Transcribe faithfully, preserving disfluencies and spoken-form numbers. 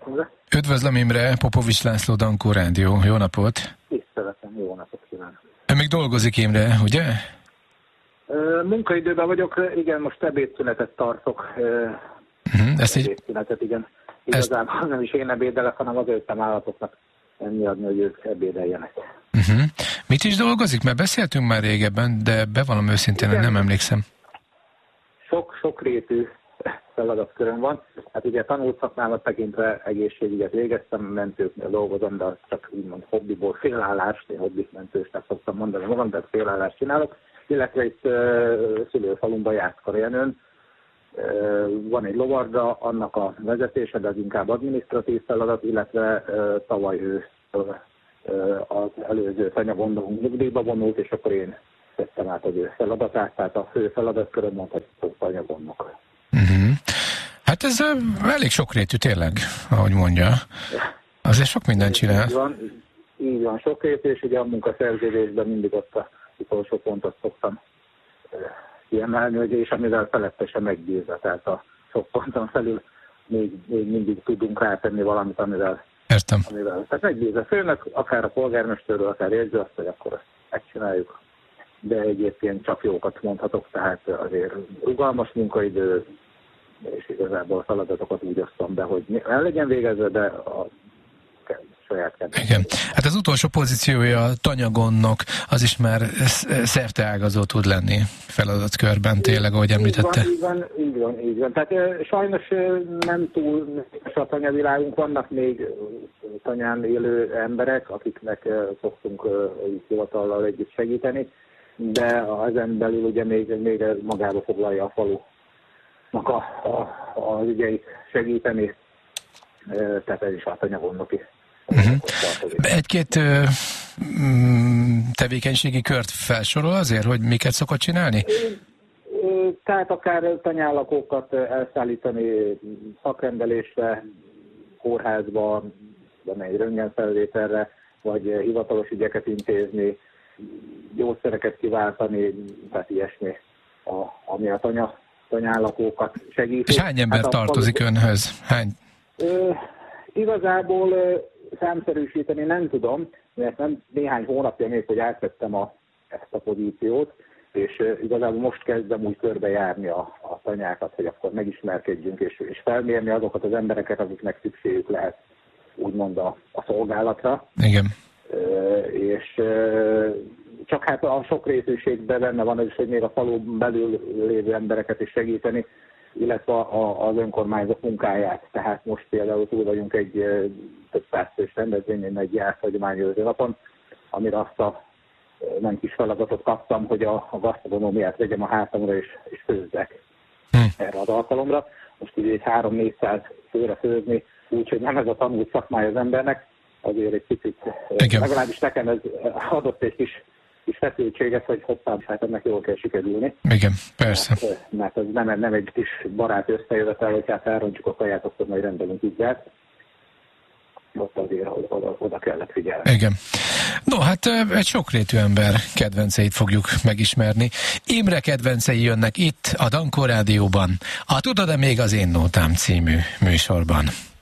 Imre. Üdvözlöm, Imre, Popovics László, Dankó Rádió. Jó napot! Tiszteletem, jó napot kívánok! Ön még dolgozik, Imre, ugye? Ö, munkaidőben vagyok, igen, most ebédszünetet tartok. Uh-huh, ezt így... Ebédszünetet, igen. Igazából ezt... nem is én ebédelek, hanem az öttem állatoknak enni adni, hogy ők ebédeljenek. Uh-huh. Mit is dolgozik? Mert beszéltünk már régebben, de bevallom őszintén, hogy nem emlékszem. Sok, sok rétű feladatköröm van. Hát ugye tanult szakmámat tekintve egészségügyet végeztem, mentőknél dolgozom, de az csak úgymond hobbiból félállást, én hobbit mentősnek szoktam mondani magam, de félállást csinálok. Illetve itt uh, szülőfalumban Jászkar-Jenőn uh, van egy lovarda, annak a vezetése, de az inkább adminisztratív feladat, illetve uh, tavaly ő uh, az előző tanyagondolunk nyugdíjba vonult, és akkor én tettem át az ő feladatát, tehát a fő feladatköröm mondhatjuk tanyagondok. Uh-huh. Hát ez uh, elég sokrétű tényleg, ahogy mondja. Azért sok mindent csinál. Így van, így van sokrétű, és ugye a munkaszerződésben mindig ott a utolsó pontot szoktam kiemelni, hogy és amivel felettesen megbízza, tehát a sok ponton felül még, még mindig tudunk rátenni valamit, amivel, Értem. amivel tehát megbízza főnök, akár a polgármesterről, akár jegyző azt, hogy akkor ezt megcsináljuk. De egyébként csak jókat mondhatok, tehát azért rugalmas munkaidő, és igazából a feladatokat úgy osztom be, hogy el legyen végezve, de a saját kedvem. Igen. Hát az utolsó pozíciója a tanyagondnok, az is már szerteágazó tud lenni feladatkörben, tényleg, ahogy említette. Így van, így van, így van. Így van. Tehát e, sajnos nem túl a tanyavilágunk, vannak még tanyán élő emberek, akiknek e, szoktunk e, hivatallal együtt segíteni, de ezen belül ugye még, még magába foglalja a falunak a, a, az ügyeit segíteni, e, tehát ez is a tanyagondnoki. Uh-huh. Egy-két uh, tevékenységi kört felsorol azért, hogy miket szokott csinálni? Tehát akár tanyálakókat elszállítani szakrendelésre, kórházba, egy röntgenfelvételre, vagy hivatalos ügyeket intézni, gyógyszereket kiváltani, tehát ilyesmi, a, ami a tanya, tanyálakókat segít. És hány ember hát tartozik a... önhöz? Hány? Ö, igazából számszerűsíteni nem tudom, mert nem néhány hónapja még, hogy átvettem a, ezt a pozíciót, és uh, igazából most kezdem úgy körbejárni a, a tanyákat, hogy akkor megismerkedjünk, és, és felmérni azokat az embereket, akiknek szükségük lehet úgymond a, a szolgálatra. Igen. Uh, és uh, csak hát a sok részűségben benne van az is, hogy még a falun belül lévő embereket is segíteni, illetve a, az önkormányzat munkáját. Tehát most például túl vagyunk egy több százfős rendezvényen, egy jászhagyományőrző napon, amire azt a nem kis feladatot kaptam, hogy a, a gasztronómiát vegyem a hátamra és, és főzzek hm. erre az alkalomra. Most ugye egy három-négyszáz főre főzni, úgyhogy nem ez a tanult szakmája az embernek, azért egy picit, igen. Legalábbis nekem ez adott egy kis és feszültséget, hogy hoppá, hát ennek jól kell sikerülni. Igen, persze. Mert, mert ez nem, nem egy kis barát összejövetel, hogy hát elrontjuk a kaját, akkor majd rendelünk ügyet. Ott azért oda, oda kellett figyelni. Igen. No, hát egy sokrétű ember kedvenceit fogjuk megismerni. Imre kedvencei jönnek itt, a Dankó Rádióban, a Tudod-e még az én nótám című műsorban.